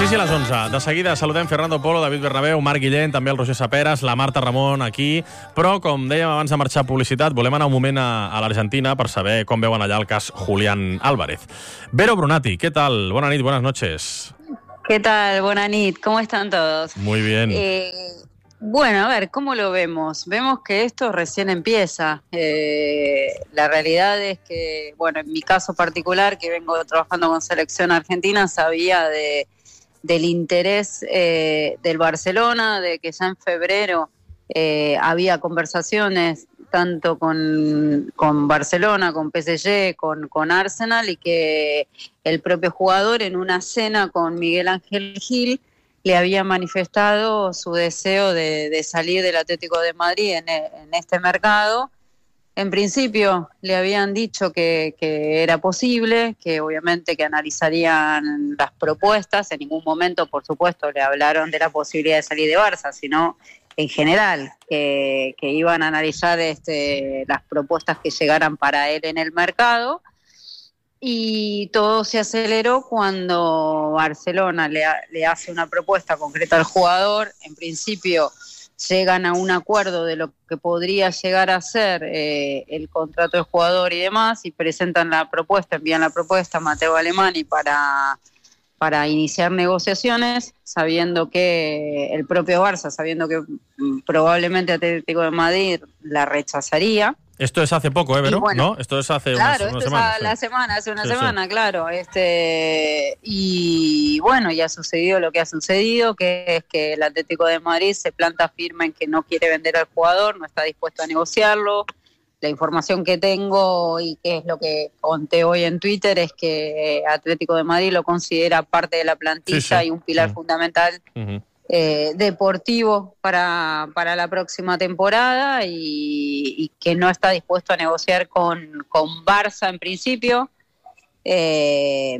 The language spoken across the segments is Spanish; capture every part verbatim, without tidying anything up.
sis i les onze. De seguida saludem Fernando Polo, David Bernabéu, Marc Guillén, també el Roger Saperas, la Marta Ramon aquí. Però, com dèiem abans de marxar a publicitat, volem anar un moment a, a l'Argentina per saber com veuen allà el cas Julián Álvarez. Vero Brunati, ¿qué tal? Buenas nit, buenas noches. ¿Qué tal? Buenas nit. ¿Cómo están todos? Muy bien. Eh, bueno, a ver, ¿cómo lo vemos? Vemos que esto recién empieza. Eh, la realidad es que, bueno, en mi caso particular, que vengo trabajando con Selección Argentina, sabía de, del interés eh, del Barcelona, de que ya en febrero eh, había conversaciones tanto con, con Barcelona, con P S G, con, con Arsenal, y que el propio jugador en una cena con Miguel Ángel Gil le había manifestado su deseo de, de salir del Atlético de Madrid en, en este mercado. En principio le habían dicho que, que era posible, que obviamente que analizarían las propuestas. En ningún momento, por supuesto, le hablaron de la posibilidad de salir de Barça, sino en general, que, que iban a analizar este, las propuestas que llegaran para él en el mercado. Y todo se aceleró cuando Barcelona le, le hace una propuesta concreta al jugador. En principio llegan a un acuerdo de lo que podría llegar a ser eh, el contrato del jugador y demás, y presentan la propuesta, envían la propuesta a Mateo Alemany para, para iniciar negociaciones, sabiendo que el propio Barça, sabiendo que probablemente Atlético de Madrid la rechazaría. Esto es hace poco, ¿eh, Vero? Bueno, ¿no? Esto es hace claro, unas, unas esto semanas. es a la semana, hace una sí, semana, sí. claro. Este, y bueno, ya ha sucedido lo que ha sucedido, que es que el Atlético de Madrid se planta firme en que no quiere vender al jugador, no está dispuesto a negociarlo. La información que tengo y que es lo que conté hoy en Twitter es que Atlético de Madrid lo considera parte de la plantilla sí, sí. y un pilar uh-huh. fundamental uh-huh. Eh, deportivo para, para la próxima temporada, y, y que no está dispuesto a negociar con, con Barça en principio. Eh,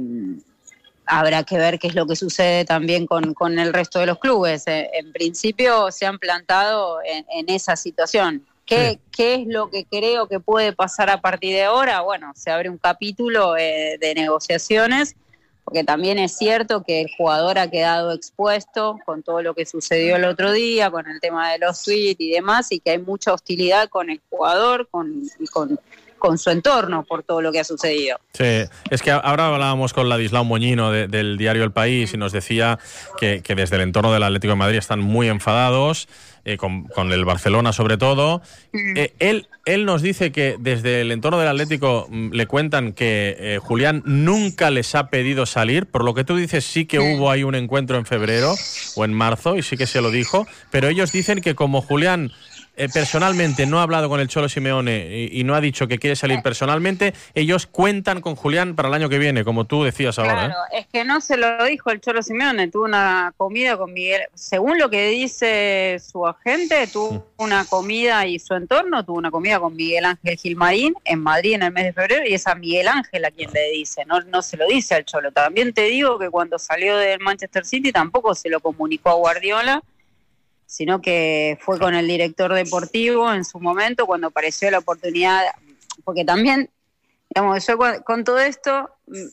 habrá que ver qué es lo que sucede también con, con el resto de los clubes. Eh, en principio se han plantado en, en esa situación. ¿Qué, sí. ¿Qué es lo que creo que puede pasar a partir de ahora? Bueno, se abre un capítulo eh, de negociaciones, porque también es cierto que el jugador ha quedado expuesto con todo lo que sucedió el otro día, con el tema de los tweets y demás, y que hay mucha hostilidad con el jugador, con, con, con su entorno por todo lo que ha sucedido. Sí, es que ahora hablábamos con Ladislao Moñino de, del diario El País, y nos decía que, que desde el entorno del Atlético de Madrid están muy enfadados, eh, con, con el Barcelona sobre todo. Eh, él, él nos dice que desde el entorno del Atlético mm, le cuentan que eh, Julián nunca les ha pedido salir. Por lo que tú dices, sí que hubo ahí un encuentro en febrero o en marzo, y sí que se lo dijo, pero ellos dicen que como Julián Eh, personalmente no ha hablado con el Cholo Simeone y, y no ha dicho que quiere salir personalmente, ellos cuentan con Julián para el año que viene, como tú decías ahora. Claro, ¿eh? Es que no se lo dijo el Cholo Simeone, tuvo una comida con Miguel, según lo que dice su agente, tuvo una comida, y su entorno tuvo una comida con Miguel Ángel Gilmarín en Madrid en el mes de febrero, y es a Miguel Ángel a quien le dice, no, no se lo dice al Cholo. También te digo que cuando salió del Manchester City tampoco se lo comunicó a Guardiola, sino que fue con el director deportivo en su momento cuando apareció la oportunidad, porque también, digamos, yo con, con todo esto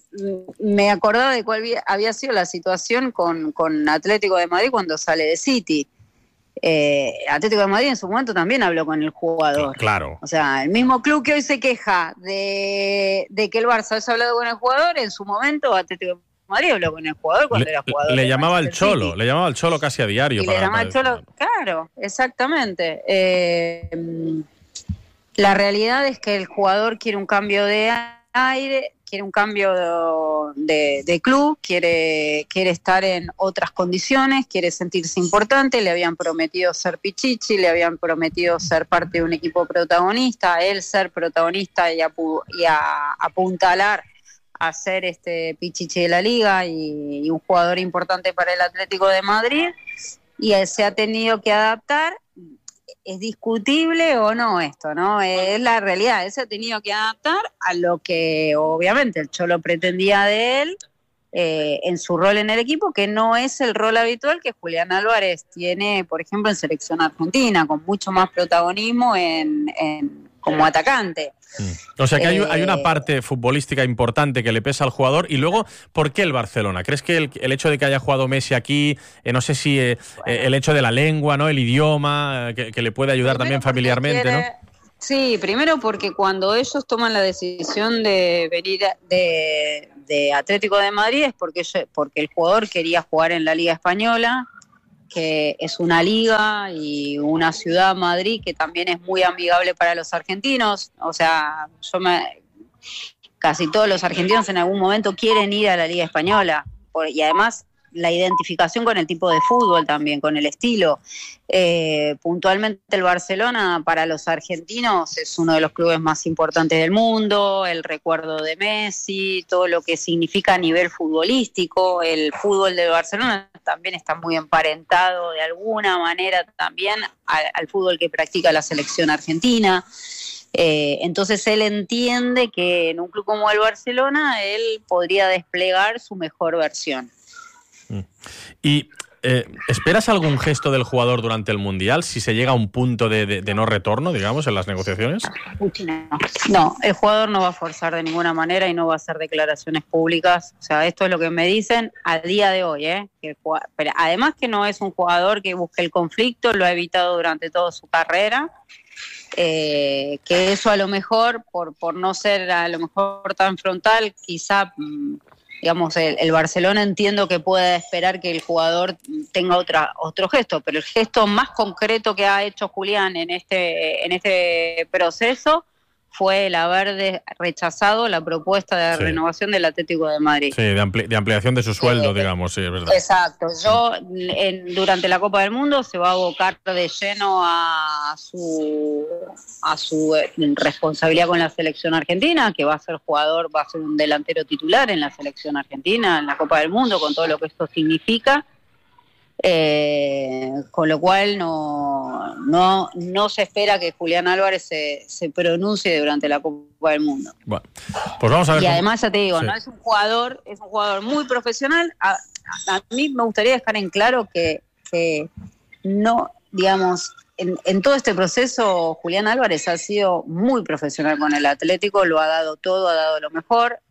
me acordaba de cuál había sido la situación con, con Atlético de Madrid cuando sale de City. Eh, Atlético de Madrid en su momento también habló con el jugador. Claro. O sea, el mismo club que hoy se queja de, de que el Barça haya hablado con el jugador, en su momento Atlético de Madrid habló con el jugador cuando le, era jugador. Le llamaba al Cholo, City. le llamaba al Cholo casi a diario. Y para, le llamaba al Cholo, claro, exactamente. Eh, la realidad es que el jugador quiere un cambio de aire, quiere un cambio de, de club, quiere, quiere estar en otras condiciones, quiere sentirse importante. Le habían prometido ser Pichichi, le habían prometido ser parte de un equipo protagonista, él ser protagonista y, apu, y a, apuntalar a ser este Pichichi de la Liga y, y un jugador importante para el Atlético de Madrid, y él se ha tenido que adaptar. ¿Es discutible o no esto, no? Es la realidad, él se ha tenido que adaptar a lo que obviamente el Cholo pretendía de él eh, en su rol en el equipo, que no es el rol habitual que Julián Álvarez tiene, por ejemplo, en Selección Argentina, con mucho más protagonismo en, en como atacante. O sea que hay, hay una parte futbolística importante que le pesa al jugador. Y luego, ¿por qué el Barcelona? ¿Crees que el, el hecho de que haya jugado Messi aquí, eh, no sé si eh, bueno. el hecho de la lengua, ¿no? El idioma, que, que le puede ayudar primero también familiarmente, quiere, ¿no? Sí, primero porque cuando ellos toman la decisión de venir de, de Atlético de Madrid es porque, porque el jugador quería jugar en la Liga Española, que es una liga y una ciudad, Madrid, que también es muy amigable para los argentinos. O sea, yo me, casi todos los argentinos en algún momento quieren ir a la Liga Española. Por, y además la identificación con el tipo de fútbol también, con el estilo. Eh, puntualmente el Barcelona para los argentinos es uno de los clubes más importantes del mundo, el recuerdo de Messi, todo lo que significa a nivel futbolístico. El fútbol del Barcelona también está muy emparentado de alguna manera también al, al fútbol que practica la selección argentina. Eh, entonces él entiende que en un club como el Barcelona él podría desplegar su mejor versión. Y eh, ¿esperas algún gesto del jugador durante el Mundial si se llega a un punto de, de, de no retorno, digamos, en las negociaciones? No, no, el jugador no va a forzar de ninguna manera y no va a hacer declaraciones públicas. O sea, esto es lo que me dicen a día de hoy, ¿eh? Que el jugador, pero además que no es un jugador que busque el conflicto, lo ha evitado durante toda su carrera. Eh, que eso a lo mejor, por, por no ser a lo mejor tan frontal, quizá... Mmm, digamos, el, el Barcelona entiendo que pueda esperar que el jugador tenga otra, otro gesto, pero el gesto más concreto que ha hecho Julián en este, en este proceso fue el haber de, rechazado la propuesta de sí. renovación del Atlético de Madrid. Sí, de, ampli- de ampliación de su sueldo, eh, digamos, sí, es verdad. Exacto. Yo, en, durante la Copa del Mundo, se va a abocar de lleno a su a su responsabilidad con la selección argentina, que va a ser jugador, va a ser un delantero titular en la selección argentina, en la Copa del Mundo, con todo lo que esto significa. Eh, con lo cual no, no, no se espera que Julián Álvarez se, se pronuncie durante la Copa del Mundo. Bueno, pues vamos a ver. Y cómo... además ya te digo, sí. no es un jugador, es un jugador muy profesional. A, a mí me gustaría dejar en claro que, que no, digamos, en, en todo este proceso Julián Álvarez ha sido muy profesional con el Atlético, lo ha dado todo, ha dado lo mejor.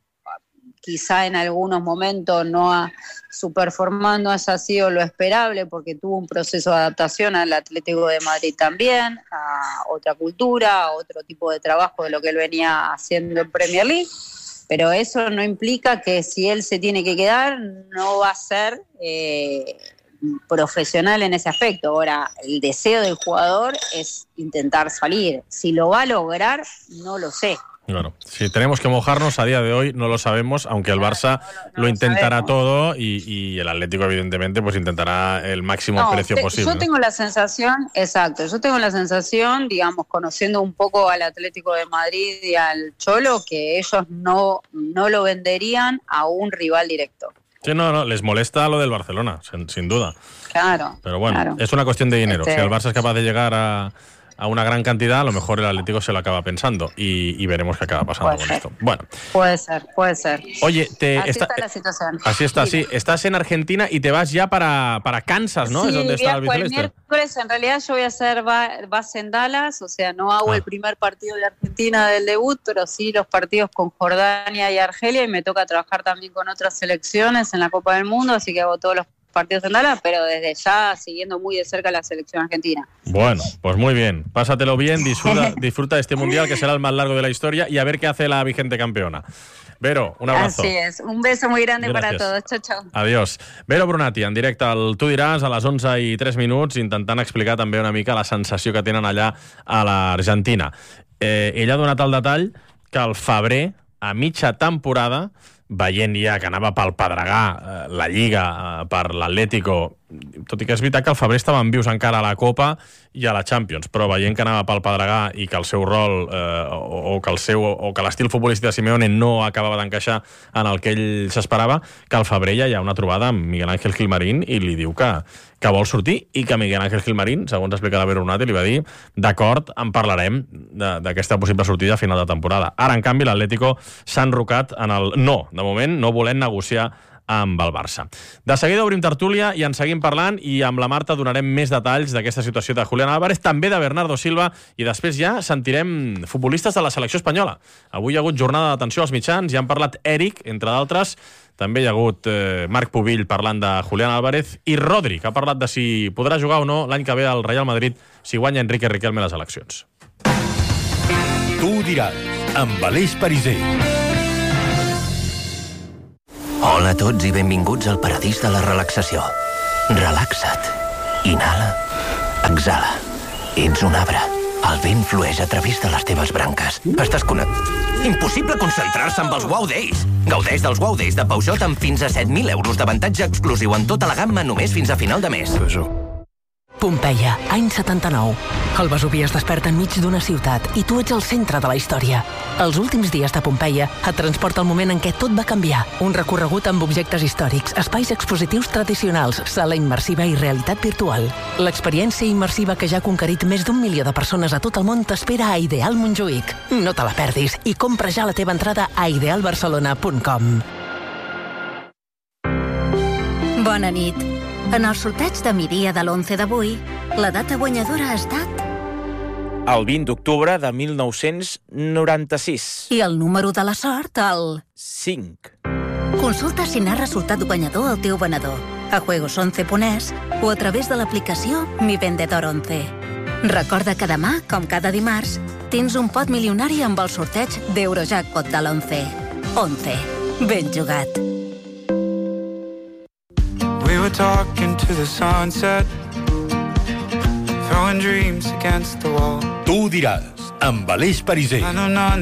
Quizá en algunos momentos no ha, su performance no haya sido lo esperable porque tuvo un proceso de adaptación al Atlético de Madrid también, a otra cultura, a otro tipo de trabajo de lo que él venía haciendo en Premier League, pero eso no implica que si él se tiene que quedar no va a ser eh, profesional en ese aspecto. Ahora, el deseo del jugador es intentar salir. Si lo va a lograr, no lo sé. Bueno, si tenemos que mojarnos a día de hoy no lo sabemos, aunque el Barça no, no, no lo intentará sabemos. todo y, y el Atlético evidentemente pues intentará el máximo no, precio te, posible. Yo tengo la sensación, exacto, yo tengo la sensación, digamos, conociendo un poco al Atlético de Madrid y al Cholo, que ellos no, no lo venderían a un rival directo. Sí, no, no, les molesta lo del Barcelona, sin, sin duda. Claro. Pero bueno, claro. es una cuestión de dinero. Este... Si el Barça es capaz de llegar a... a una gran cantidad, a lo mejor el Atlético se lo acaba pensando y, y veremos qué acaba pasando puede con ser. esto. Bueno. Puede ser, puede ser. Oye, te así está, está la situación. Así está, sí. Estás en Argentina y te vas ya para, para Kansas, ¿no? Sí, es donde está el el miércoles. En realidad yo voy a hacer base en Dallas, o sea, no hago ah. el primer partido de Argentina del debut, pero sí los partidos con Jordania y Argelia, y me toca trabajar también con otras selecciones en la Copa del Mundo, así que hago todos los partidos en Dallas, pero desde ya siguiendo muy de cerca la selección argentina. Bueno, pues muy bien. Pásatelo bien, disfruta, disfruta de este Mundial que será el más largo de la historia y a ver qué hace la vigente campeona. Vero, un abrazo. Así es, un beso muy grande Gràcies. para todos. Chao, chao. Adiós. Vero Brunati, en directe al Tu diràs, a les onze i tres minuts, intentant explicar també una mica la sensació que tenen allà a l'Argentina. Eh, ella ha donat el detall que al febrer, a mitja temporada, veient ja que anava pel pedregar eh, la Lliga eh, per l'Atlético, tot i que és veritat que al febrer estaven vius encara a la Copa i a la Champions, però veient que anava pel pedregar i que el seu rol eh, o, o que el seu o que l'estil futbolístic de Simeone no acabava d'encaixar en el que ell s'esperava, que al febrer ja hi ha una trobada amb Miguel Ángel Gilmarín i li diu que, que vol sortir i que Miguel Ángel Gilmarín, segons explica la Vero Brunati, li va dir, d'acord, en parlarem d'aquesta possible sortida a final de temporada. Ara, en canvi, l'Atlético s'ha enrocat en el no, de moment, no volent negociar amb el Barça. De seguida obrim tertúlia i en seguim parlant, i amb la Marta donarem més detalls d'aquesta situació de Julián Álvarez, també de Bernardo Silva, i després ja sentirem futbolistes de la selecció espanyola. Avui hi ha hagut jornada d'atenció als mitjans, ja han parlat Eric, entre d'altres, també hi ha hagut eh, Marc Pubill parlant de Julián Álvarez, i Rodri, que ha parlat de si podrà jugar o no l'any que ve al Real Madrid si guanya Enrique Riquelme les eleccions. Tu ho diràs, amb Aleix Pariser. Hola a tots i benvinguts al paradís de la relaxació. Relaxa't. Inhala. Exhala. Ets un arbre. El vent flueix a través de les teves branques. Estàs connectat. Impossible concentrar-se amb els Wow Days. Gaudeix dels Wow Days de Peugeot amb fins a set mil euros d'avantatge exclusiu en tota la gamma només fins a final de mes. Pompeia, any setanta-nou. El Vesuvi es desperta enmig d'una ciutat i tu ets el centre de la història. Els últims dies de Pompeia et transporta al moment en què tot va canviar. Un recorregut amb objectes històrics, espais expositius tradicionals, sala immersiva i realitat virtual. L'experiència immersiva que ja ha conquerit més d'un milió de persones a tot el món t'espera a Ideal Montjuïc. No te la perdis i compra ja la teva entrada a ideal barcelona punt com. Bona nit. En el sorteig de migdia de l'onze d'avui, la data guanyadora ha estat... El vint d'octubre de mil nou-cents noranta-sis. I el número de la sort, el... cinc. Consulta si n'ha resultat guanyador el teu venedor a juegos once punt es o a través de l'aplicació Mi Vendedor once. Recorda que demà, com cada dimarts, tens un pot milionari amb el sorteig d'Eurojackpot de l'onze. onze. Ben jugat. We were talking to the sunset, throwing dreams against the wall. Tu ho diràs, amb Aleix Pariser.